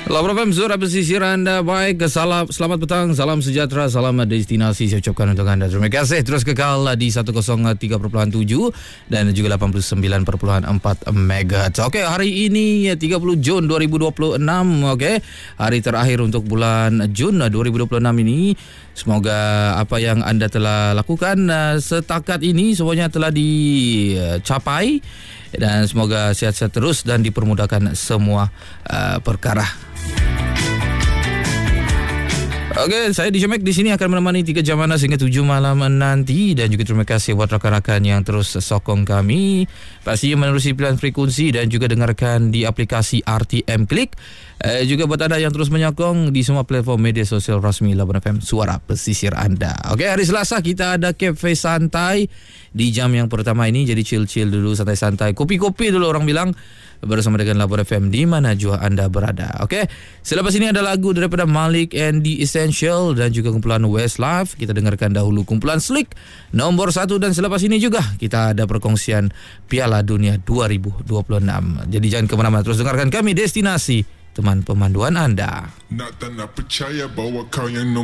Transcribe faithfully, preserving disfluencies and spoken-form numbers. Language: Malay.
Labor F M, suara pesisir anda baik. Salam, selamat petang, salam sejahtera, salam destinasi saya ucapkan untuk anda. Terima kasih. Terus kekal di seratus tiga perpuluhan tujuh dan juga lapan puluh sembilan perpuluhan empat megahertz. Okey, hari ini tiga puluh Jun dua ribu dua puluh enam. Okey, hari terakhir untuk bulan Jun dua ribu dua puluh enam ini. Semoga apa yang anda telah lakukan setakat ini semuanya telah dicapai dan semoga sihat-sihat terus dan dipermudahkan semua uh, perkara. Okey, saya di Jemek di sini akan menemani tiga jam anda sehingga tujuh malam nanti, dan juga terima kasih buat rakan-rakan yang terus sokong kami. Pastinya menerusi pilihan frekuensi dan juga dengarkan di aplikasi R T M Klik. Eh, juga buat anda yang terus menyokong di semua platform media sosial rasmi Labuan F M, suara pesisir anda. Okey, hari Selasa kita ada Cafe Santai di jam yang pertama ini, jadi chill-chill dulu, santai-santai, kopi-kopi dulu orang bilang, bersama dengan Labuan F M di mana jua anda berada. Okey, selepas ini ada lagu daripada Malik and The Essential dan juga kumpulan Westlife. Kita dengarkan dahulu kumpulan Slick nombor satu, dan selepas ini juga kita ada perkongsian Piala Dunia dua ribu dua puluh enam. Jadi jangan ke mana-mana, terus dengarkan kami, destinasi teman pemanduan anda. Nak tak nak percaya bahawa kau yang